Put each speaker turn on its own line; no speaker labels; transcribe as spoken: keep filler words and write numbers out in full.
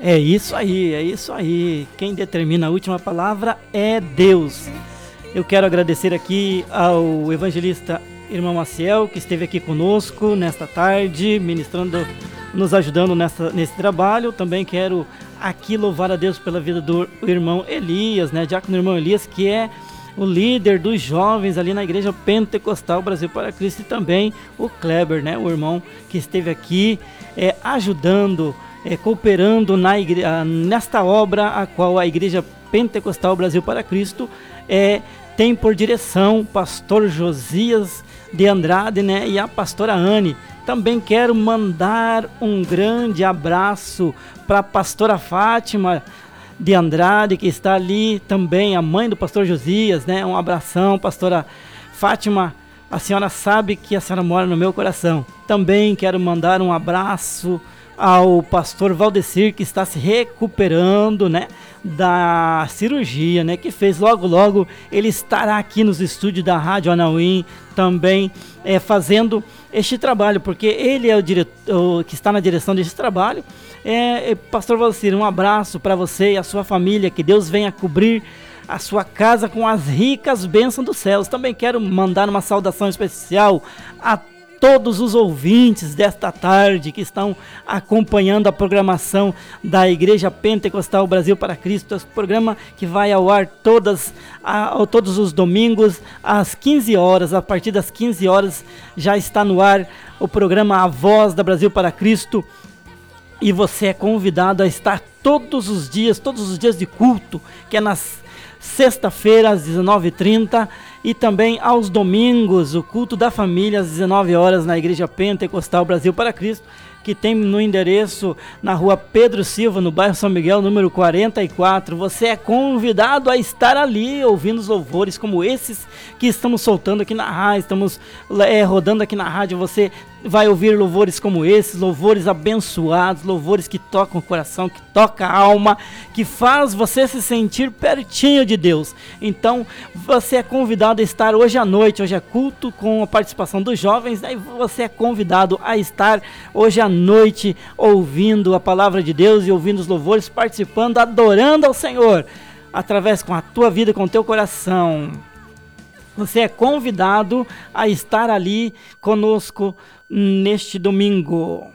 É isso aí, é isso aí. Quem determina a última palavra é Deus. Eu quero agradecer aqui ao evangelista irmão Maciel, que esteve aqui conosco nesta tarde, ministrando, nos ajudando nessa, nesse trabalho. Também quero aqui louvar a Deus pela vida do irmão Elias, né? Diácono irmão Elias, que é o líder dos jovens ali na Igreja Pentecostal Brasil para Cristo, e também o Kleber, né? O irmão que esteve aqui é, ajudando, é, cooperando na igre- nesta obra a qual a Igreja Pentecostal Brasil para Cristo é, tem por direção o pastor Josias de Andrade, né? E a pastora Anne. Também quero mandar um grande abraço para a pastora Fátima de Andrade, que está ali também, a mãe do pastor Josias, né? Um abração, pastora Fátima, a senhora sabe que a senhora mora no meu coração. Também quero mandar um abraço ao pastor Valdecir, que está se recuperando, né, da cirurgia, né, que fez. Logo, logo ele estará aqui nos estúdios da Rádio Anauim, também é, fazendo este trabalho, porque ele é o diretor que está na direção desse trabalho. É, é, pastor Valdecir, um abraço para você e a sua família, que Deus venha cobrir a sua casa com as ricas bênçãos dos céus. Também quero mandar uma saudação especial a todos os ouvintes desta tarde que estão acompanhando a programação da Igreja Pentecostal Brasil para Cristo, esse programa que vai ao ar todas, a, todos os domingos às quinze horas. A partir das quinze horas já está no ar o programa A Voz da Brasil para Cristo, e você é convidado a estar todos os dias, todos os dias de culto, que é nas sexta-feira às dezenove e trinta, e também aos domingos o culto da família às dezenove horas na Igreja Pentecostal Brasil para Cristo, que tem no endereço na rua Pedro Silva, no bairro São Miguel, número quarenta e quatro. Você é convidado a estar ali ouvindo os louvores como esses que estamos soltando aqui na rádio, estamos é, rodando aqui na rádio. Você vai ouvir louvores como esses, louvores abençoados, louvores que tocam o coração, que tocam a alma, que faz você se sentir pertinho de Deus. Então, você é convidado a estar hoje à noite, hoje é culto com a participação dos jovens, aí você é convidado a estar hoje à noite ouvindo a palavra de Deus e ouvindo os louvores, participando, adorando ao Senhor, através com a tua vida, com o teu coração. Você é convidado a estar ali conosco neste domingo.